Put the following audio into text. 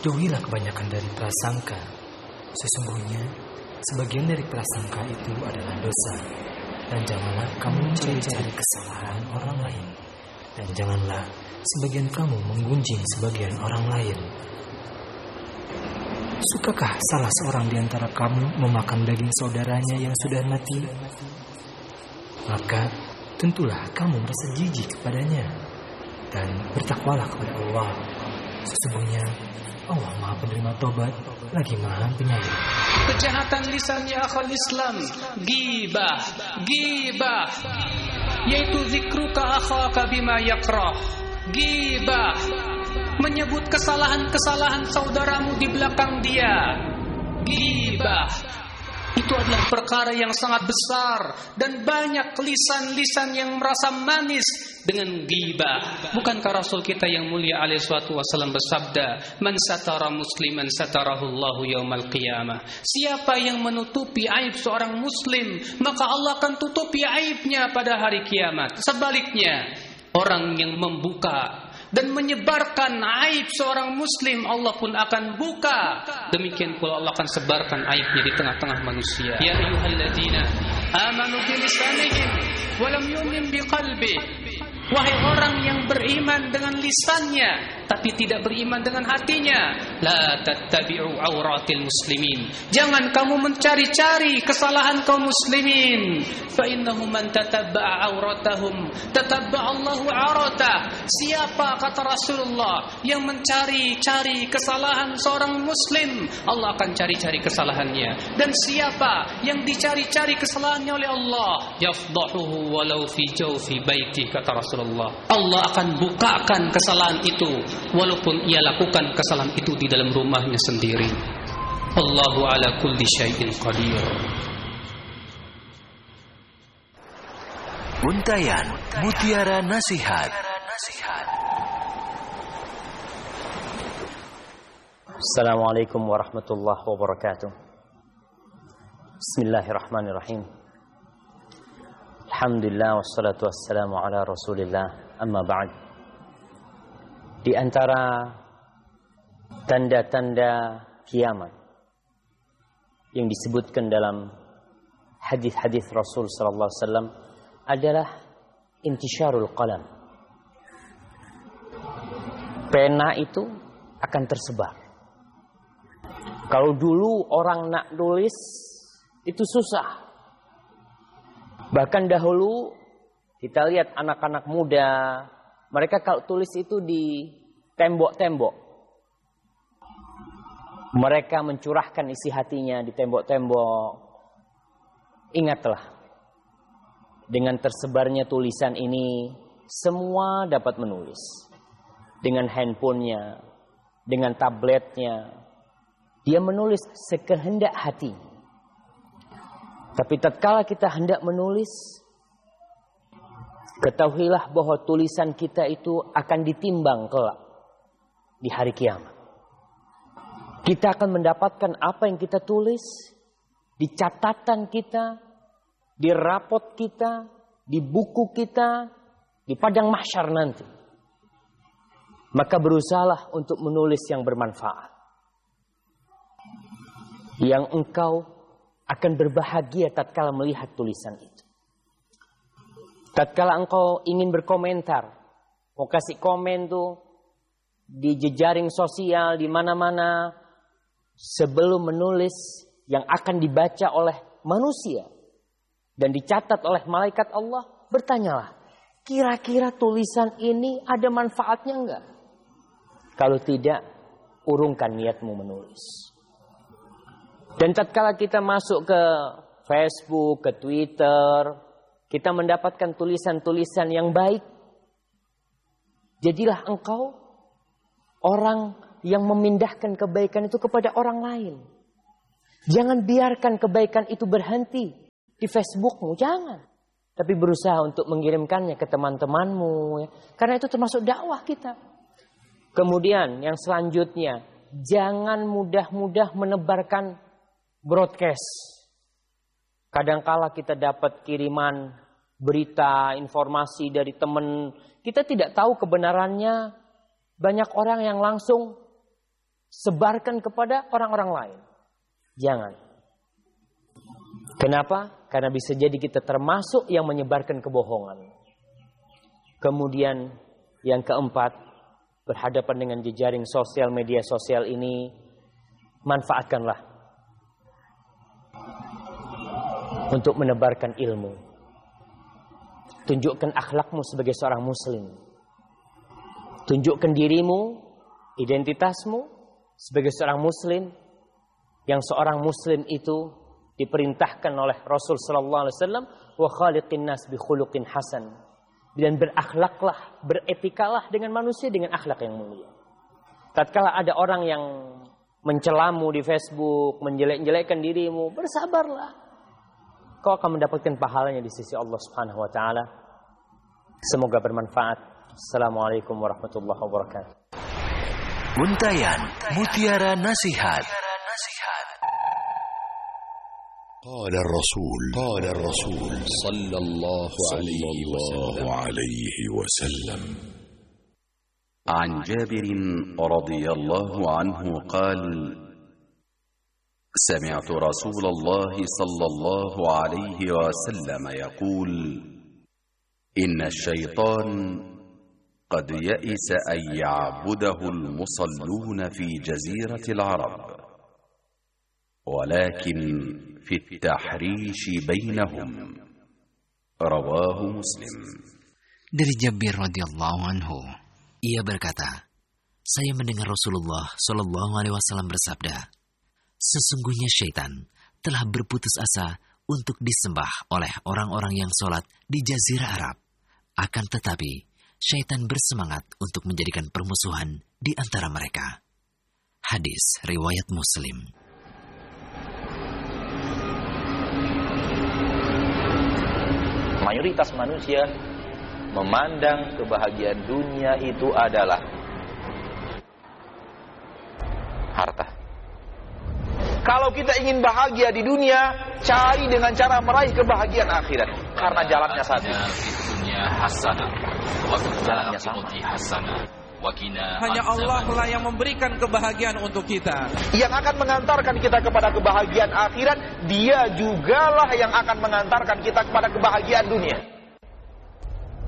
Jauhilah kebanyakan dari prasangka. Sesungguhnya, sebagian dari prasangka itu adalah dosa. Dan janganlah kamu mencari-cari kesalahan orang lain. Dan janganlah sebagian kamu menggunjing sebagian orang lain. Sukakah salah seorang di antara kamu memakan daging saudaranya yang sudah mati? Maka tentulah kamu merasa jijik kepadanya. Dan bertakwalah kepada Allah. Sesungguhnya Allah Maha Penerima Tobat, lagi Maha Penyayang. Kejahatan lisan ya akhal Islam, ghibah, yaitu zikruka akhaka bima yakrah. Ghibah, menyebut kesalahan-kesalahan saudaramu di belakang dia. Ghibah, itu adalah perkara yang sangat besar dan banyak lisan-lisan yang merasa manis dengan ghibah. Bukankah Rasul kita yang mulia alaihi salatu wasallam bersabda, "Man satara musliman satarahullahu yaumal qiyamah." Siapa yang menutupi aib seorang muslim, maka Allah akan tutupi aibnya pada hari kiamat. Sebaliknya, orang yang membuka dan menyebarkan aib seorang muslim, Allah pun akan buka. Demikian pula Allah akan sebarkan aibnya di tengah-tengah manusia. Ya ayyuhalladzina amanu bilisanihim wa lam yu'min biqalbih. Wahai orang yang beriman dengan lisannya tapi tidak beriman dengan hatinya, la tattabi'u auratil muslimin. Jangan kamu mencari-cari kesalahan kaum muslimin. Fa innahu man tatabba'a auratahum tatabba'a Allahu auratah. Siapa, kata Rasulullah, yang mencari-cari kesalahan seorang muslim, Allah akan cari-cari kesalahannya. Dan siapa yang dicari-cari kesalahannya oleh Allah, yafdahuhu walau fi jawfi baiti, kata Rasulullah. Allah akan bukakan kesalahan itu walaupun ia lakukan kesalahan itu di dalam rumahnya sendiri. Allahu ala kulli syai'in qadir. Untayan Mutiara Nasihat. Assalamualaikum warahmatullahi wabarakatuh. Bismillahirrahmanirrahim. Alhamdulillah wassalatu wassalamu ala Rasulillah, amma ba'd. Di antara tanda-tanda kiamat yang disebutkan dalam hadis-hadis Rasul sallallahu alaihi wasallam adalah intisyarul qalam. Pena itu akan tersebar. Kalau dulu orang nak tulis itu susah. Bahkan dahulu kita lihat anak-anak muda, mereka kalau tulis itu di tembok-tembok. Mereka mencurahkan isi hatinya di tembok-tembok. Ingatlah, dengan tersebarnya tulisan ini, semua dapat menulis. Dengan handphonenya, dengan tabletnya, dia menulis sekehendak hati. Tapi tatkala kita hendak menulis, ketahuilah bahwa tulisan kita itu akan ditimbang kelak di hari kiamat. Kita akan mendapatkan apa yang kita tulis di catatan kita, di rapot kita, di buku kita, di padang mahsyar nanti. Maka berusahalah untuk menulis yang bermanfaat, yang engkau akan berbahagia tatkala melihat tulisan itu. Tatkala engkau ingin berkomentar, mau kasih komen tuh di jejaring sosial di mana-mana, sebelum menulis yang akan dibaca oleh manusia dan dicatat oleh malaikat Allah, bertanyalah, kira-kira tulisan ini ada manfaatnya enggak? Kalau tidak, urungkan niatmu menulis. Dan tatkala kita masuk ke Facebook, ke Twitter, kita mendapatkan tulisan-tulisan yang baik. Jadilah engkau orang yang memindahkan kebaikan itu kepada orang lain. Jangan biarkan kebaikan itu berhenti di Facebookmu, jangan. Tapi berusaha untuk mengirimkannya ke teman-temanmu. Ya. Karena itu termasuk dakwah kita. Kemudian yang selanjutnya, jangan mudah-mudah menebarkan broadcast. Kadangkala kita dapat kiriman berita, informasi dari teman, kita tidak tahu kebenarannya. Banyak orang yang langsung sebarkan kepada orang-orang lain. Jangan. Kenapa? Karena bisa jadi kita termasuk yang menyebarkan kebohongan. Kemudian yang keempat, berhadapan dengan jejaring sosial, media sosial ini, manfaatkanlah untuk menebarkan ilmu. Tunjukkan akhlakmu sebagai seorang muslim. Tunjukkan dirimu, identitasmu sebagai seorang muslim, yang seorang muslim itu diperintahkan oleh Rasul sallallahu alaihi wasallam, wa khaliqin nas bi khuluqin hasan. Dan berakhlaklah, beretikalah dengan manusia dengan akhlak yang mulia. Tatkala ada orang yang mencelamu di Facebook, menjelek-jelekkan dirimu, bersabarlah. Kau akan mendapatkan pahalanya di sisi Allah Subhanahu wa taala. Semoga bermanfaat. Assalamualaikum warahmatullahi wabarakatuh. Untayan Mutiara Nasihat. قال الرسول صلى الله عليه وسلم عن جابر رضي الله عنه قال سمعت رسول الله صلى الله عليه وسلم يقول إن الشيطان قد يئس أن يعبده المصلون في جزيرة العرب ولكن في التحريش بينهم رواه مسلم. Dari Jabir radhiyallahu anhu, ia berkata, saya mendengar Rasulullah Shallallahu alaihi wasallam bersabda, sesungguhnya syaitan telah berputus asa untuk disembah oleh orang-orang yang sholat di Jazirah Arab. Akan tetapi, syaitan bersemangat untuk menjadikan permusuhan di antara mereka. Hadis riwayat Muslim. Mayoritas manusia memandang kebahagiaan dunia itu adalah harta. Kalau kita ingin bahagia di dunia, cari dengan cara meraih kebahagiaan akhirat. Karena jalannya satu. Jalannya sama. Hanya Allah lah yang memberikan kebahagiaan untuk kita. Yang akan mengantarkan kita kepada kebahagiaan akhirat, Dia jugalah yang akan mengantarkan kita kepada kebahagiaan dunia.